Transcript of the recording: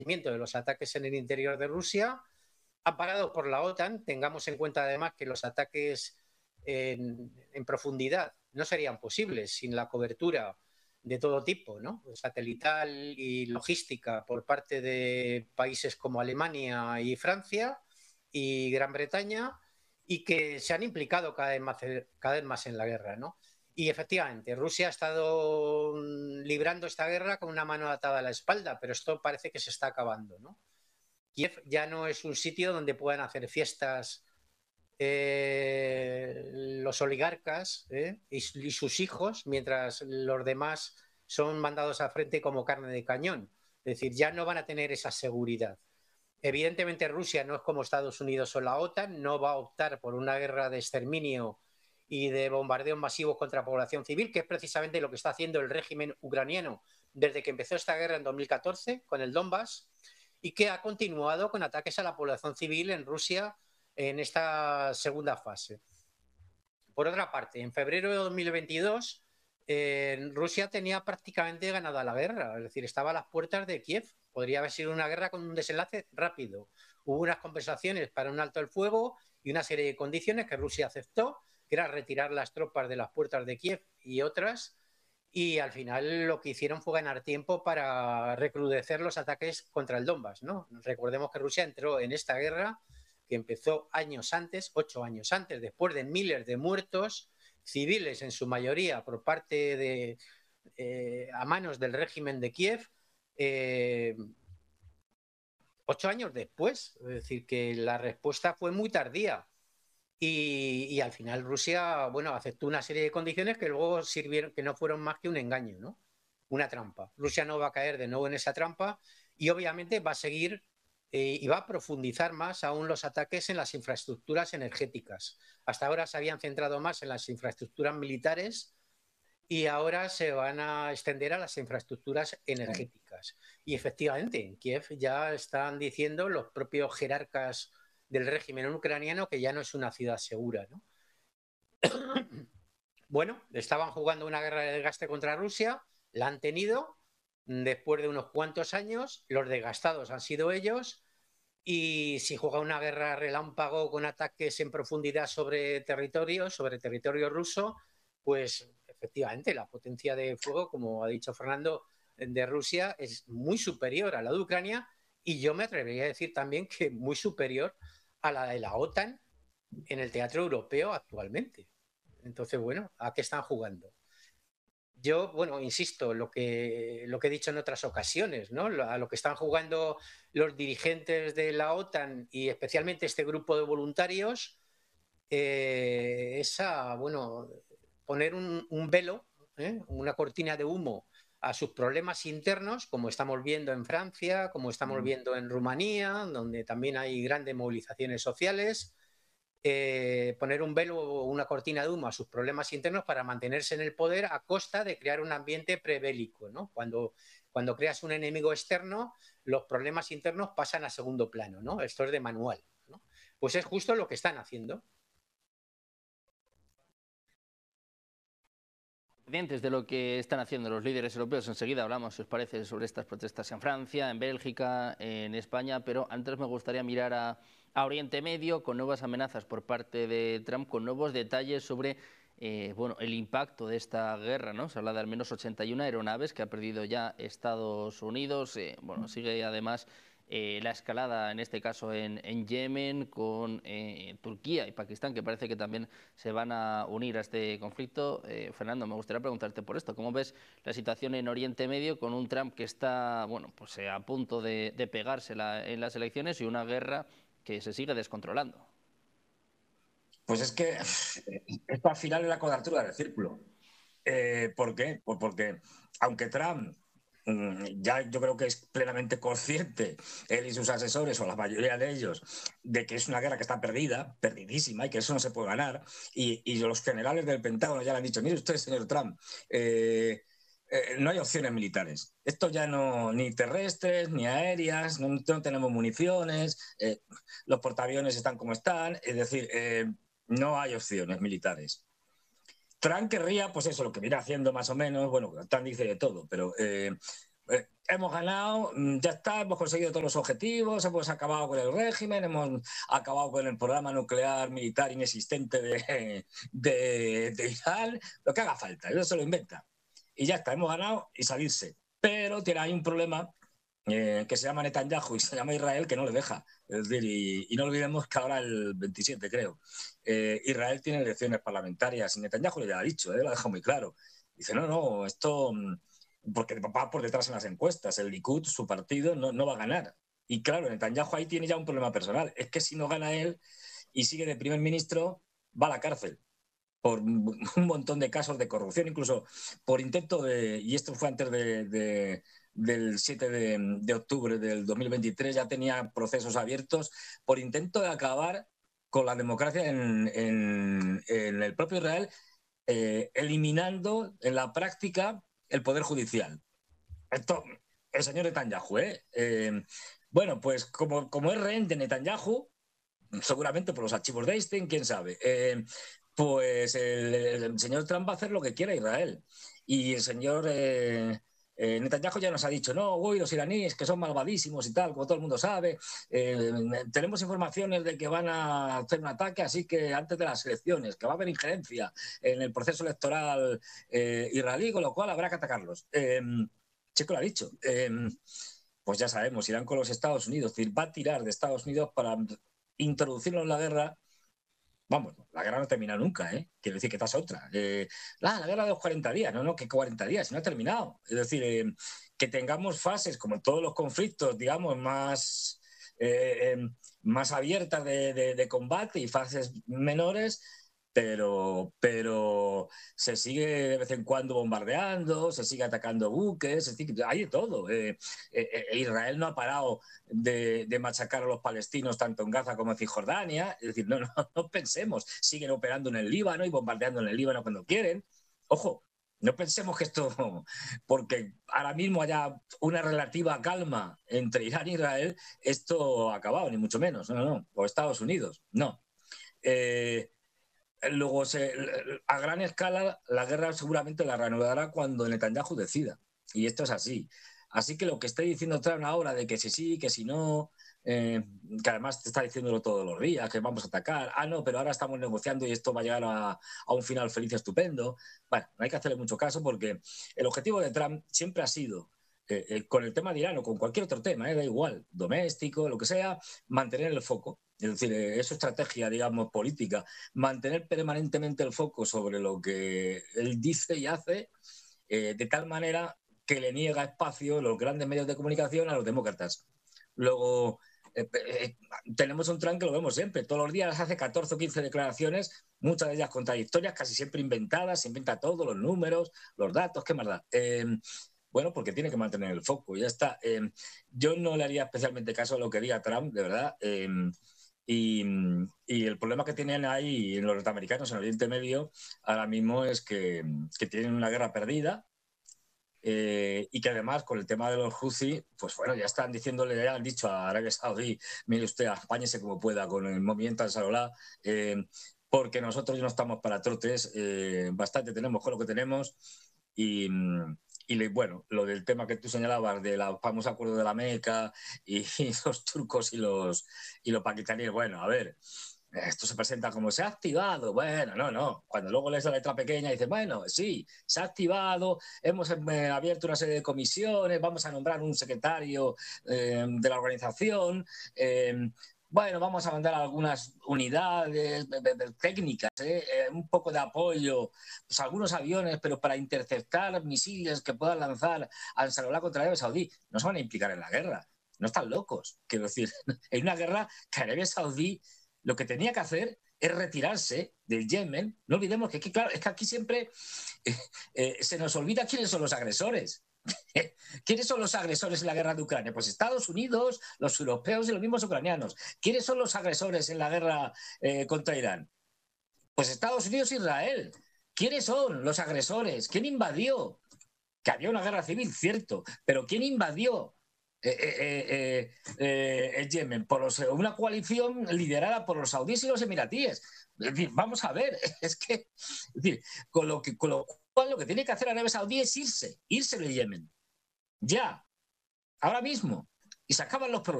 de los ataques en el interior de Rusia, amparados por la OTAN. Tengamos en cuenta además que los ataques en profundidad no serían posibles sin la cobertura de todo tipo, ¿no? Satelital y logística por parte de países como Alemania y Francia y Gran Bretaña, y que se han implicado cada vez más en la guerra, ¿no? Y efectivamente, Rusia ha estado librando esta guerra con una mano atada a la espalda, pero esto parece que se está acabando, ¿no? Kiev ya no es un sitio donde puedan hacer fiestas los oligarcas y sus hijos, mientras los demás son mandados al frente como carne de cañón. Es decir, ya no van a tener esa seguridad. Evidentemente Rusia no es como Estados Unidos o la OTAN, no va a optar por una guerra de exterminio y de bombardeos masivos contra la población civil, que es precisamente lo que está haciendo el régimen ucraniano desde que empezó esta guerra en 2014 con el Donbass, y que ha continuado con ataques a la población civil en Rusia en esta segunda fase. Por otra parte, en febrero de 2022, Rusia tenía prácticamente ganada la guerra, es decir, estaba a las puertas de Kiev. Podría haber sido una guerra con un desenlace rápido. Hubo unas conversaciones para un alto el fuego y una serie de condiciones que Rusia aceptó, que era retirar las tropas de las puertas de Kiev y otras, y al final lo que hicieron fue ganar tiempo para recrudecer los ataques contra el Donbass, ¿no? Recordemos que Rusia entró en esta guerra que empezó años antes, 8 años antes, después de miles de muertos civiles, en su mayoría por parte de a manos del régimen de Kiev, 8 años después. Es decir, que la respuesta fue muy tardía. Y al final Rusia, bueno, aceptó una serie de condiciones que luego sirvieron, que no fueron más que un engaño, ¿no? Una trampa. Rusia no va a caer de nuevo en esa trampa y obviamente va a seguir y va a profundizar más aún los ataques en las infraestructuras energéticas. Hasta ahora se habían centrado más en las infraestructuras militares y ahora se van a extender a las infraestructuras energéticas. Y efectivamente, en Kiev ya están diciendo los propios jerarcas del régimen ucraniano que ya no es una ciudad segura, ¿no? Bueno, estaban jugando una guerra de desgaste contra Rusia, la han tenido después de unos cuantos años, los desgastados han sido ellos, y si juega una guerra relámpago con ataques en profundidad sobre territorio ruso, pues efectivamente la potencia de fuego, como ha dicho Fernando, de Rusia es muy superior a la de Ucrania, y yo me atrevería a decir también que muy superior a la de la OTAN en el teatro europeo actualmente. Entonces, bueno, ¿a qué están jugando? Yo, bueno, insisto, lo que he dicho en otras ocasiones, ¿no? A lo que están jugando los dirigentes de la OTAN y especialmente este grupo de voluntarios es a, bueno, poner un velo, una cortina de humo a sus problemas internos, como estamos viendo en Francia, como estamos viendo en Rumanía, donde también hay grandes movilizaciones sociales. Poner un velo o una cortina de humo a sus problemas internos para mantenerse en el poder a costa de crear un ambiente prebélico, ¿no? Cuando creas un enemigo externo, los problemas internos pasan a segundo plano, ¿no? Esto es de manual, ¿no? Pues es justo lo que están haciendo. Pendientes de lo que están haciendo los líderes europeos. Enseguida hablamos, si os parece, sobre estas protestas en Francia, en Bélgica, en España, pero antes me gustaría mirar a Oriente Medio, con nuevas amenazas por parte de Trump, con nuevos detalles sobre bueno, el impacto de esta guerra, ¿no? Se habla de al menos 81 aeronaves que ha perdido ya Estados Unidos. Bueno, sigue además la escalada, en este caso en Yemen, con Turquía y Pakistán, que parece que también se van a unir a este conflicto. Fernando, me gustaría preguntarte por esto. ¿Cómo ves la situación en Oriente Medio con un Trump que está, bueno, pues a punto de pegársela en las elecciones y una guerra que se sigue descontrolando? Pues es que esto al final es la cuadratura del círculo. ¿Por qué? Pues porque aunque Trump ya yo creo que es plenamente consciente, él y sus asesores, o la mayoría de ellos, de que es una guerra que está perdida, perdidísima, y que eso no se puede ganar, y los generales del Pentágono ya le han dicho, mire usted, señor Trump, no hay opciones militares. Esto ya no, ni terrestres, ni aéreas, no tenemos municiones, los portaaviones están como están, es decir, no hay opciones militares. Trump querría, pues eso, lo que viene haciendo más o menos, bueno, Trump dice de todo, pero hemos ganado, ya está, hemos conseguido todos los objetivos, hemos acabado con el régimen, hemos acabado con el programa nuclear militar inexistente de Irán, lo que haga falta, eso se lo inventa. Y ya está, hemos ganado y salirse. Pero tiene ahí un problema que se llama Netanyahu y se llama Israel, que no le deja. Es decir, y no olvidemos que ahora el 27, creo, Israel tiene elecciones parlamentarias y Netanyahu le ha dicho, lo ha dejado muy claro. Dice, no, esto... porque va por detrás en las encuestas. El Likud, su partido, no va a ganar. Y claro, Netanyahu ahí tiene ya un problema personal. Es que si no gana él y sigue de primer ministro, va a la cárcel por un montón de casos de corrupción, incluso por intento y esto fue antes del 7 de octubre del 2023, ya tenía procesos abiertos por intento de acabar con la democracia en el propio Israel, eliminando en la práctica el Poder Judicial. Esto, el señor Netanyahu, bueno, pues como es rehén de Netanyahu, seguramente por los archivos de Einstein, quién sabe, pues el señor Trump va a hacer lo que quiera Israel. Y el señor Netanyahu ya nos ha dicho, no, uy, los iraníes que son malvadísimos y tal, como todo el mundo sabe, tenemos informaciones de que van a hacer un ataque, así que antes de las elecciones, que va a haber injerencia en el proceso electoral israelí, con lo cual habrá que atacarlos. Checo lo ha dicho. Pues ya sabemos, Irán con los Estados Unidos, es decir, va a tirar de Estados Unidos para introducirlo en la guerra. Vamos, la guerra no termina nunca, Quiero decir que esta es otra. La guerra de los 40 días, no, que 40 días, no ha terminado. Es decir, que tengamos fases, como en todos los conflictos, digamos, más abiertas de combate y fases menores, pero se sigue de vez en cuando bombardeando, se sigue atacando buques, hay de todo. Israel no ha parado de machacar a los palestinos tanto en Gaza como en Cisjordania. Es decir, no pensemos, siguen operando en el Líbano y bombardeando en el Líbano cuando quieren. Ojo, no pensemos que esto, porque ahora mismo haya una relativa calma entre Irán e Israel, esto ha acabado, ni mucho menos, no, o Estados Unidos, no. Luego, a gran escala, la guerra seguramente la reanudará cuando Netanyahu decida. Y esto es así. Así que lo que esté diciendo Trump ahora de que si sí, que si no, que además te está diciéndolo todos los días, que vamos a atacar. No, pero ahora estamos negociando y esto va a llegar a un final feliz estupendo. Bueno, no hay que hacerle mucho caso porque el objetivo de Trump siempre ha sido, con el tema de Irán o con cualquier otro tema, da igual, doméstico, lo que sea, mantener el foco. Es decir, es su estrategia, digamos, política, mantener permanentemente el foco sobre lo que él dice y hace, de tal manera que le niega espacio los grandes medios de comunicación a los demócratas. Luego, tenemos un Trump que lo vemos siempre, todos los días hace 14 o 15 declaraciones, muchas de ellas contradictorias, casi siempre inventadas, se inventa todo, los números, los datos, qué más da. Bueno, porque tiene que mantener el foco, ya está. Yo no le haría especialmente caso a lo que diga Trump, de verdad. Y el problema que tienen ahí los norteamericanos en Oriente Medio ahora mismo es que tienen una guerra perdida, y que además con el tema de los Houthi, pues bueno, ya están diciéndole, ya han dicho a Arabia Saudí, mire usted, apáñese como pueda con el movimiento Al-Salolá, porque nosotros no estamos para trotes, bastante tenemos con lo que tenemos. Y bueno, lo del tema que tú señalabas del famoso acuerdo de la Meca y los turcos y los pakistaníes, bueno, a ver, esto se presenta como se ha activado. Bueno, no. Cuando luego lees la letra pequeña dices, bueno, sí, se ha activado, hemos abierto una serie de comisiones, vamos a nombrar un secretario de la organización. Bueno, vamos a mandar algunas unidades técnicas, un poco de apoyo, pues algunos aviones, pero para interceptar misiles que puedan lanzar Ansarullah contra Arabia Saudí. No se van a implicar en la guerra, no están locos. Quiero decir, hay una guerra que Arabia Saudí lo que tenía que hacer es retirarse del Yemen. No olvidemos que aquí, claro, es que aquí siempre se nos olvida quiénes son los agresores. ¿Quiénes son los agresores en la guerra de Ucrania? Pues Estados Unidos, los europeos y los mismos ucranianos. ¿Quiénes son los agresores en la guerra contra Irán? Pues Estados Unidos e Israel. ¿Quiénes son los agresores? ¿Quién invadió? Que había una guerra civil, cierto, pero ¿quién invadió el Yemen? Una coalición liderada por los saudíes y los emiratíes. Es decir, vamos a ver, es decir, con lo cual lo que tiene que hacer Arabia Saudí es irse del Yemen. ya, ahora mismo, y se acaban los problemas.